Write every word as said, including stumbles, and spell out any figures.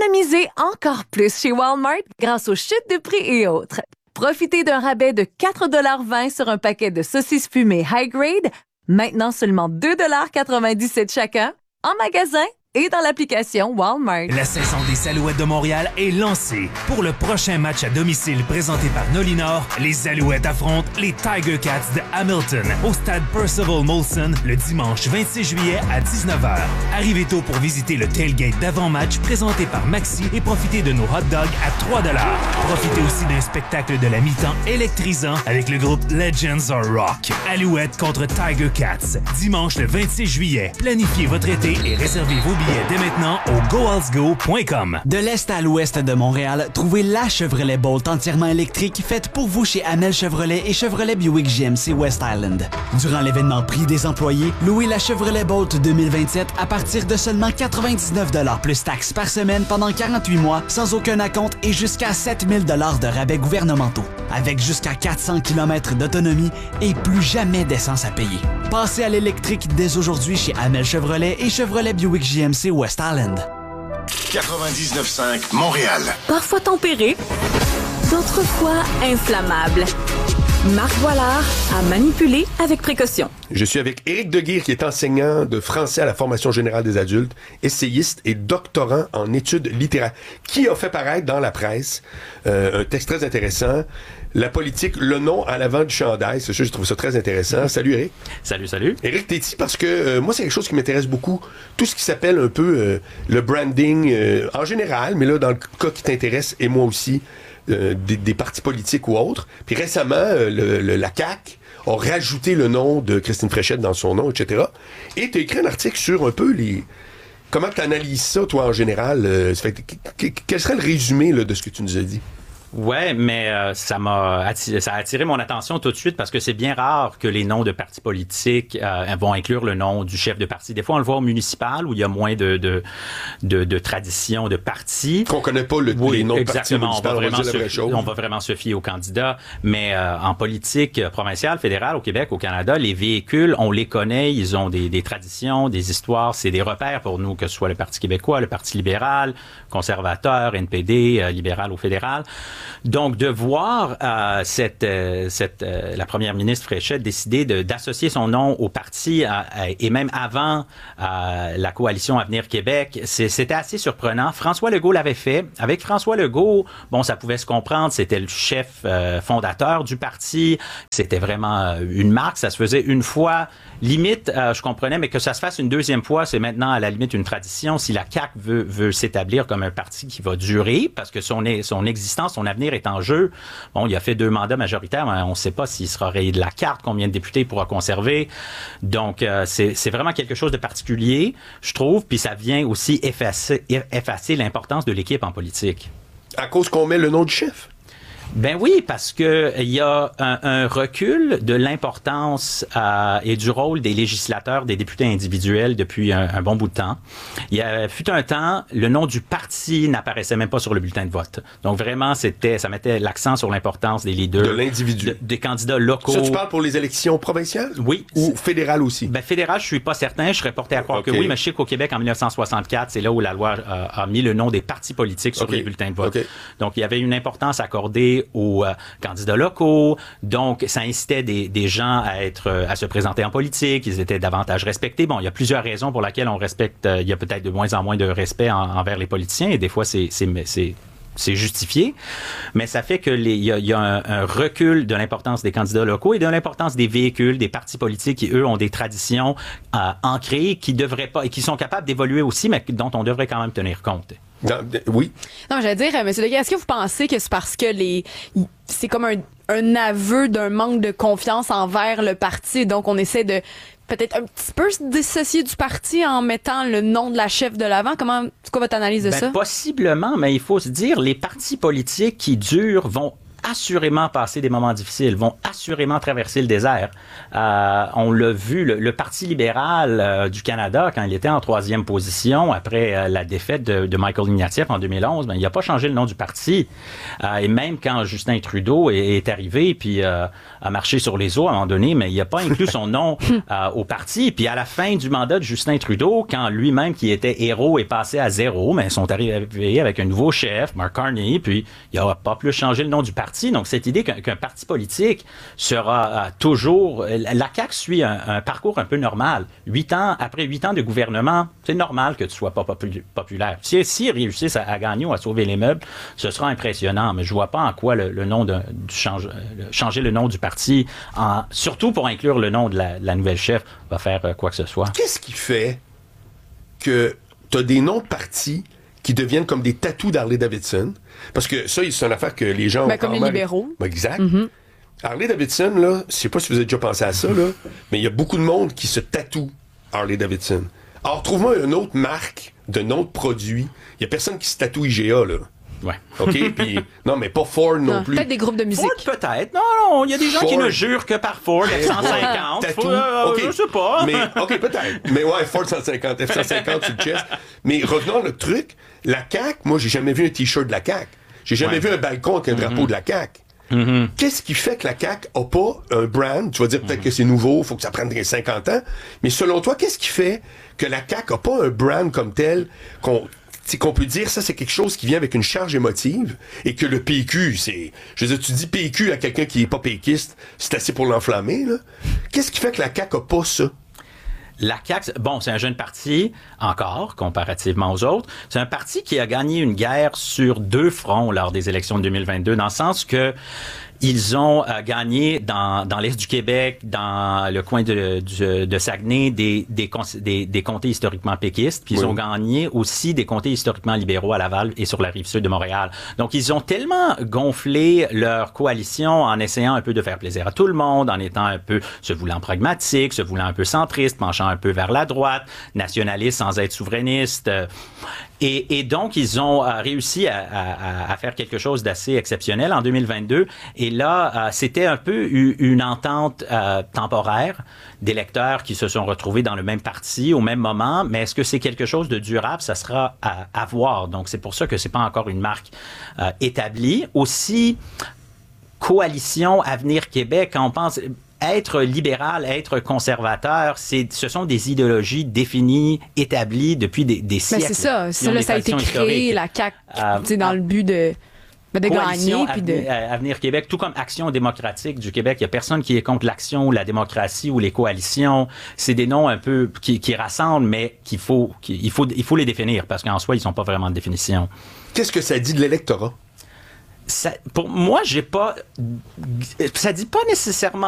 économisez encore plus chez Walmart grâce aux chutes de prix et autres. Profitez d'un rabais de quatre dollars vingt sur un paquet de saucisses fumées High Grade, maintenant seulement deux dollars quatre-vingt-dix-sept chacun, en magasin et dans l'application Walmart. La saison des Alouettes de Montréal est lancée. Pour le prochain match à domicile présenté par Nolinor, les Alouettes affrontent les Tiger Cats de Hamilton au stade Percival Molson le dimanche vingt-six juillet à dix-neuf heures. Arrivez tôt pour visiter le tailgate d'avant-match présenté par Maxi et profitez de nos hot dogs à trois dollars. Profitez aussi d'un spectacle de la mi-temps électrisant avec le groupe Legends Are Rock. Alouettes contre Tiger Cats, dimanche le vingt-six juillet. Planifiez votre été et réservez vos billets dès maintenant au go als go point com. De l'est à l'ouest de Montréal, trouvez la Chevrolet Bolt entièrement électrique faite pour vous chez Amel Chevrolet et Chevrolet Buick G M C West Island. Durant l'événement Prix des employés, louez la Chevrolet Bolt deux mille vingt-sept à partir de seulement quatre-vingt-dix-neuf dollars plus taxes par semaine pendant quarante-huit mois sans aucun acompte et jusqu'à sept mille dollars de rabais gouvernementaux. Avec jusqu'à quatre cents kilomètres d'autonomie et plus jamais d'essence à payer. Passez à l'électrique dès aujourd'hui chez Amel Chevrolet et Chevrolet Buick G M C West Island. quatre-vingt-dix-neuf cinq Montréal. Parfois tempéré, d'autres fois inflammable. Marc Boilard à manipuler avec précaution. Je suis avec Éric Deguire, qui est enseignant de français à la Formation générale des adultes, essayiste et doctorant en études littéraires, qui a fait paraître dans la presse euh, un texte très intéressant, La politique, le nom à l'avant du chandail. C'est sûr, je trouve ça très intéressant. Salut, Éric. Salut, salut. Éric, t'es ici parce que euh, moi, c'est quelque chose qui m'intéresse beaucoup. Tout ce qui s'appelle un peu euh, le branding euh, en général, mais là, dans le cas qui t'intéresse, et moi aussi, euh, des, des partis politiques ou autres. Puis récemment, euh, le, le, la C A Q a rajouté le nom de Christine Fréchette dans son nom, et cetera. Et t'as écrit un article sur un peu les... Comment tu analyses ça, toi, en général? Euh, ça fait, quel serait le résumé là, de ce que tu nous as dit? Ouais, mais euh, ça m'a attiré, ça a attiré mon attention tout de suite parce que c'est bien rare que les noms de partis politiques euh, vont inclure le nom du chef de parti. Des fois, on le voit au municipal où il y a moins de de de, de tradition de parti. Qu'on connaît pas le, oui, les noms de partis municipaux. On, on, se, on va vraiment se fier aux candidats. Mais euh, en politique provinciale, fédérale, au Québec, au Canada, les véhicules, on les connaît. Ils ont des, des traditions, des histoires. C'est des repères pour nous, que ce soit le Parti québécois, le Parti libéral, conservateur, N P D, euh, libéral ou fédéral. Donc, de voir euh, cette, euh, cette, euh, la première ministre Fréchette décider de, d'associer son nom au parti euh, et même avant euh, la coalition Avenir Québec, c'est, c'était assez surprenant. François Legault l'avait fait. Avec François Legault, bon, ça pouvait se comprendre. C'était le chef euh, fondateur du parti. C'était vraiment euh, une marque. Ça se faisait une fois. Limite, euh, je comprenais, mais que ça se fasse une deuxième fois, c'est maintenant à la limite une tradition. Si la C A Q veut, veut s'établir comme un parti qui va durer, parce que son, son existence, son avenir est en jeu. Bon, il a fait deux mandats majoritaires, mais on ne sait pas s'il sera rayé de la carte, combien de députés il pourra conserver. Donc, euh, c'est, c'est vraiment quelque chose de particulier, je trouve, puis ça vient aussi effacer, effacer l'importance de l'équipe en politique. À cause qu'on met le nom du chef? Ben oui, parce que il y a un, un recul de l'importance euh, et du rôle des législateurs, des députés individuels depuis un, un bon bout de temps. Il y a fut un temps, le nom du parti n'apparaissait même pas sur le bulletin de vote. Donc vraiment, c'était, ça mettait l'accent sur l'importance des leaders, de l'individu, de, des candidats locaux. Ça, tu parles pour les élections provinciales? Oui. Ou fédérales aussi? Ben fédéral, je suis pas certain. Je serais porté à croire okay. que oui, mais je sais qu'au Québec, en dix-neuf cent soixante-quatre, c'est là où la loi euh, a mis le nom des partis politiques sur okay. les bulletins de vote. Okay. Donc il y avait une importance accordée aux euh, candidats locaux. Donc, ça incitait des, des gens à être, à se présenter en politique. Ils étaient davantage respectés. Bon, il y a plusieurs raisons pour lesquelles on respecte. Euh, il y a peut-être de moins en moins de respect en, envers les politiciens. Et des fois, c'est, c'est, c'est c'est justifié, mais ça fait que les, il y a, il y a un, un recul de l'importance des candidats locaux et de l'importance des véhicules, des partis politiques qui, eux, ont des traditions euh, ancrées, qui devraient pas, et qui sont capables d'évoluer aussi, mais dont on devrait quand même tenir compte. Non, oui. Non, j'allais dire, M. Leguet, est-ce que vous pensez que c'est parce que les, c'est comme un, un aveu d'un manque de confiance envers le parti, donc on essaie de peut-être un petit peu se dissocier du parti en mettant le nom de la chef de l'avant? Comment, c'est quoi votre analyse de ben, ça? Possiblement, mais il faut se dire, les partis politiques qui durent vont assurément passer des moments difficiles, vont assurément traverser le désert. Euh, on l'a vu, le, le Parti libéral euh, du Canada, quand il était en troisième position après euh, la défaite de, de Michael Ignatieff en deux mille onze, ben, il n'a pas changé le nom du parti. Euh, et même quand Justin Trudeau est, est arrivé puis euh, a marché sur les eaux à un moment donné, mais il n'a pas inclus son nom euh, au parti. Puis à la fin du mandat de Justin Trudeau, quand lui-même, qui était héros, est passé à zéro, mais ils sont arrivés avec un nouveau chef, Mark Carney, puis il n'a pas plus changé le nom du parti. Donc, cette idée qu'un, qu'un parti politique sera euh, toujours... La C A Q suit un, un parcours un peu normal. Huit ans, après huit ans de gouvernement, c'est normal que tu sois pas popu- populaire. Si, si ils réussissent à, à gagner ou à sauver les meubles, ce sera impressionnant, mais je vois pas en quoi le, le nom de, du change, changer le nom du parti, en, surtout pour inclure le nom de la, de la nouvelle chef, va faire euh, quoi que ce soit. Qu'est-ce qui fait que tu as des noms de partis qui deviennent comme des tatous d'Harley-Davidson? Parce que ça, c'est une affaire que les gens ben, ont comme quand les même... libéraux. Ben, exact. Mm-hmm. Harley-Davidson, là, je sais pas si vous avez déjà pensé à ça, là, mais il y a beaucoup de monde qui se tatoue Harley-Davidson. Alors, trouve-moi une autre marque de nom de produit. Il y a personne qui se tatoue I G A, là. Ouais. OK? Puis, non, mais pas Ford non, non plus. Peut-être des groupes de musique. Ford, peut-être. Non, non, il y a des gens Ford. qui ne jurent que par Ford F cent cinquante. Tatou. Euh, OK. Je sais pas. Mais, OK, peut-être. Mais ouais, Ford cent cinquante, F cent cinquante sur le chest. Mais revenons à notre truc. La C A Q, moi, j'ai jamais vu un T-shirt de la C A Q. J'ai jamais Ouais. vu un balcon avec un drapeau Mm-hmm. de la C A Q. Mm-hmm. Qu'est-ce qui fait que la C A Q a pas un brand? Tu vas dire peut-être Mm-hmm. que c'est nouveau, faut que ça prenne cinquante ans. Mais selon toi, qu'est-ce qui fait que la C A Q a pas un brand comme tel qu'on... c'est qu'on peut dire ça, c'est quelque chose qui vient avec une charge émotive et que le P Q, c'est... Je veux dire, tu dis P Q à quelqu'un qui est pas péquiste, c'est assez pour l'enflammer, là. Qu'est-ce qui fait que la C A Q a pas ça? La C A Q, bon, c'est un jeune parti, encore, comparativement aux autres. C'est un parti qui a gagné une guerre sur deux fronts lors des élections de deux mille vingt-deux, dans le sens que ils ont euh, gagné dans, dans l'Est du Québec, dans le coin de, de, de Saguenay, des, des, des, des comtés historiquement péquistes. Puis ils oui. ont gagné aussi des comtés historiquement libéraux à Laval et sur la rive sud de Montréal. Donc, ils ont tellement gonflé leur coalition en essayant un peu de faire plaisir à tout le monde, en étant un peu, se voulant pragmatique, se voulant un peu centriste, penchant un peu vers la droite, nationaliste sans être souverainiste. Et, et donc, ils ont euh, réussi à, à, à faire quelque chose d'assez exceptionnel en deux mille vingt-deux. Et là, euh, c'était un peu une entente euh, temporaire d'électeurs qui se sont retrouvés dans le même parti au même moment. Mais est-ce que c'est quelque chose de durable? Ça sera à, à voir. Donc, c'est pour ça que c'est pas encore une marque euh, établie. Aussi, Coalition Avenir Québec, quand on pense... Être libéral, être conservateur, c'est, ce sont des idéologies définies, établies depuis des, des siècles. Ben c'est ça. Ça, là, ça a été créé, la C A Q, euh, dans le but de, de Coalition gagner. Puis de... Avenir, Avenir Québec, tout comme Action démocratique du Québec, il n'y a personne qui est contre l'action ou la démocratie ou les coalitions. C'est des noms un peu qui, qui rassemblent, mais qu'il faut, qu'il faut, il faut les définir parce qu'en soi, ils ne sont pas vraiment de définition. Qu'est-ce que ça dit de l'électorat? Ça, pour moi, j'ai pas... Ça dit pas nécessairement